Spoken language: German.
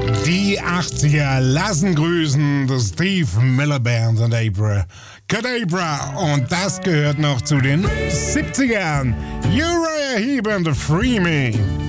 Die 80er lassen grüßen, the Steve Miller Band und Cadabra. Und das gehört noch zu den 70ern. Uriah Heep and the Freeman.